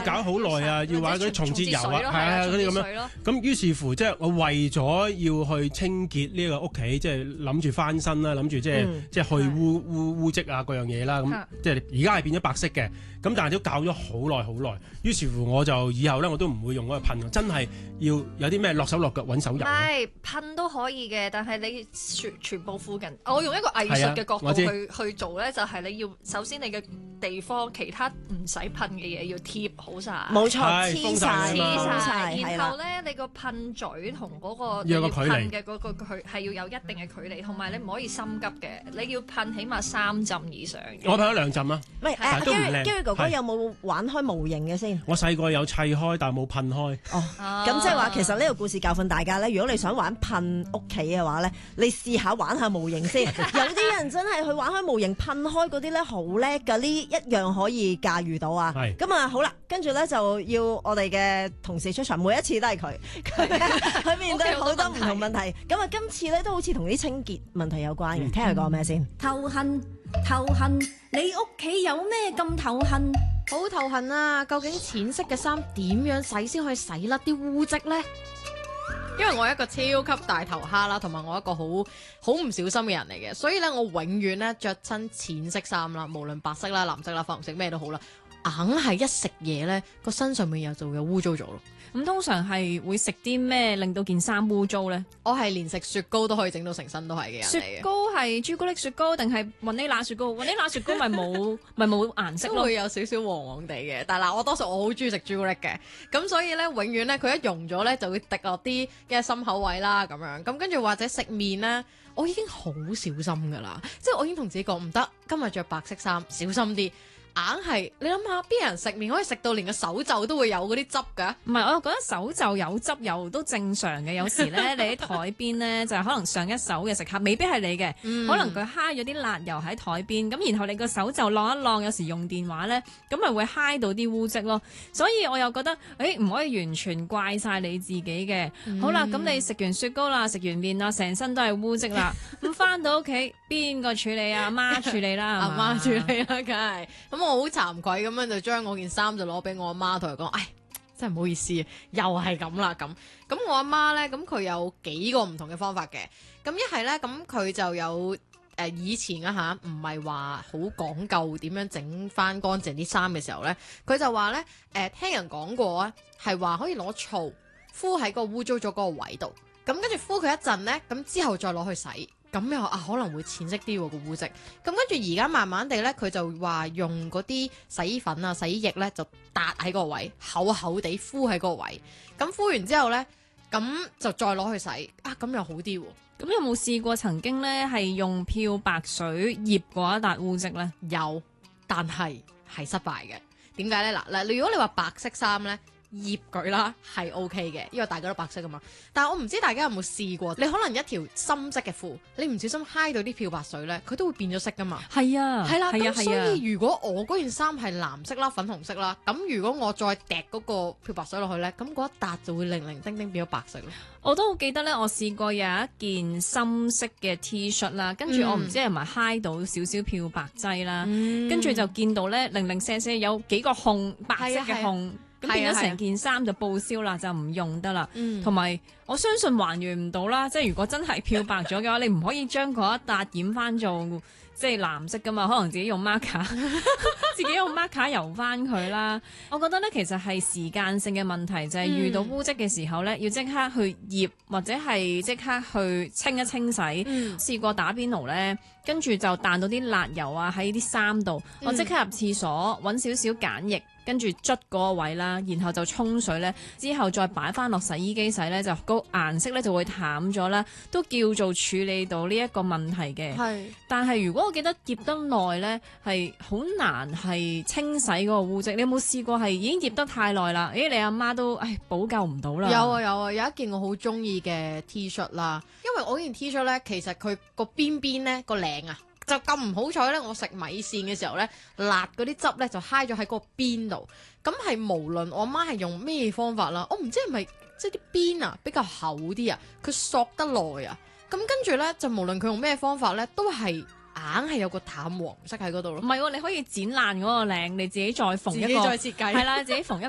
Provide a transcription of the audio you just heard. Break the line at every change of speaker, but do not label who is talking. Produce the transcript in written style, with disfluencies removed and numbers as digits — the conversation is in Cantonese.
要搞好耐啊，要玩嗰啲重節油啊，係啊嗰啲咁樣。咁於是乎即係我為咗要去清潔呢個屋企，即係諗住翻新啦，諗住即係去污跡啊嗰樣嘢啦。咁即係而家係變咗白色嘅，咁但係都搞咗好耐。於是乎我就以後咧我都唔會用嗰個噴，真係要有啲咩落手落腳揾手油。
係噴都可以嘅，但係你全部附近，我用一個藝術嘅角度去做咧，就係你要首先你嘅地方其他唔使噴嘅嘢要貼好晒，
冇錯，
黐晒，
然後咧你個噴嘴同嗰個
要有個距離
嘅嗰個距係要有一定嘅距離，同埋你唔可以心急嘅，你要噴起碼3浸以上。
我噴咗2浸啦，
唔係，Gary 哥哥有冇玩開模型嘅先？
我細個有砌開，但係冇噴開。
哦，咁即係話其實呢個故事教訓大家咧，如果你想玩噴屋企嘅話咧，你試下玩下模型先。有啲人真係去玩開模型噴開嗰啲咧，好叻㗎，呢一樣可以駕馭到啊。咁啊好啦，跟住咧就要我哋嘅同事出場，每一次都係佢面對好多唔同問題。咁啊今次咧都好似同啲清潔問題有關嘅，聽佢講咩先？
頭痕，你屋企有咩咁頭痕？
好頭痕啊！究竟淺色嘅衫點樣洗先可以洗甩啲污漬呢？因為我係一個超級大頭蝦啦，同埋我一個好唔小心嘅人嚟嘅，所以咧我永遠咧着親淺色衫啦，無論白色啦、藍色啦、粉紅色咩都好啦，硬係一食嘢咧個身上面就會有污糟咗咯。
咁通常係會食啲咩令到件衫污糟咧？
我係連食雪糕都可以整到成身都係嘅人嚟嘅。
雪糕係朱古力雪糕定係雲呢拿雪糕？雲呢拿雪糕咪冇顏色咯，
都會有少少黃黃地嘅。但係嗱，我多數我好中意食朱古力嘅，咁所以咧永遠咧佢一溶咗咧就會滴落啲嘅心口位啦咁樣。咁跟住或者食麵咧，我已經好小心噶啦，即係我已經同自己講唔得，今日着白色衫小心啲。硬係你諗下，邊有人食麵可以食到連個手袖都會有嗰啲汁㗎？
唔係，我覺得手袖有汁又都正常嘅。有時咧，你喺台邊咧就係可能上一手嘅食客未必係你嘅，可能佢揩咗啲辣油喺台邊，咁然後你個手袖晾一晾，有時用電話咧，咁咪會揩到啲污漬咯。所以我又覺得，唔可以完全怪晒你自己嘅。好啦，咁你食完雪糕啦，食完麵啦，成身都係污漬啦，咁翻到屋企邊個處理啊？阿媽處理啦，
阿媽處理啦，梗係咁。我好慚愧咁樣就將我件衫就攞俾我阿媽，同佢講，唉，真係唔好意思，又係咁啦咁。咁我阿媽咧，咁佢有幾個唔同嘅方法嘅。咁一係咧，咁佢就有以前啊吓，唔係話好講究點樣整翻乾淨啲衫嘅時候咧，佢就話咧，聽人講過啊，係話可以攞醋敷喺個污糟咗嗰個位度，咁跟住敷佢一陣咧，咁之後再攞去洗。咁又可能會淺色啲喎個污漬，咁跟住而家慢慢地咧，佢就話用嗰啲洗衣粉啊、洗衣液咧，就搭喺個位，厚厚地敷喺個位，咁敷完之後咧，咁就再攞去洗，咁又好啲喎。
咁有冇試過曾經咧係用漂白水醃過一笪污漬咧？
有，但係失敗嘅。點解咧？嗱，如果你話白色衫咧，醃佢啦係 OK 嘅，因為大家都白色噶嘛。但係我唔知大家有冇試過，你可能一條深色嘅褲，你唔小心揩到啲漂白水咧，佢都會變咗色噶嘛。
係啊，
係啦，咁所以如果我嗰件衫係藍色啦、粉紅色啦，咁如果我再滴嗰個漂白水落去咧，咁嗰一笪就會零零丁丁變咗白色咯。
我都好記得咧，我試過有一件深色嘅 T 恤啦，跟住我唔知係咪揩到少少漂白劑啦，跟住就見到咧零零舍舍有幾個孔，白色嘅孔。咁變咗成件衫就報銷啦，就唔用得啦。同埋我相信還原唔到啦，即係如果真係漂白咗嘅話，你唔可以將嗰一笪染翻做即係藍色噶嘛，可能自己用 marker 自己用 marker 油翻佢啦。我覺得咧其實係時間性嘅問題，就係遇到污漬嘅時候咧，要即刻去醃或者係即刻去清一清洗。試過打邊爐咧，跟住就彈到啲辣油啊喺啲衫度，我即刻入廁所揾少少鹼液。跟住捽嗰個位啦，然後就沖水咧，之後再擺翻落洗衣機洗咧，就個顏色咧就會淡咗啦，都叫做處理到呢一個問題嘅。係，但係如果我記得醃得耐咧，係好難係清洗嗰個污漬。你有冇試過係已經醃得太耐啦？你阿媽都補救唔到啦。
有啊，有一件我好中意嘅 T 恤啦，因為我件 T 恤咧，其實佢個邊邊咧個領啊。就咁唔好彩咧，我食米線嘅時候咧，辣嗰啲汁咧就揩咗喺個邊度。咁係無論我媽係用咩方法啦，我唔知係咪即係啲邊啊比較厚啲啊，佢索得耐啊。咁跟住咧就無論佢用咩方法咧，都係硬係有個淡黃色喺嗰度咯。
唔係喎，你可以剪爛嗰個領，你自己再縫一個，
自己再設計。
係啦，自己縫一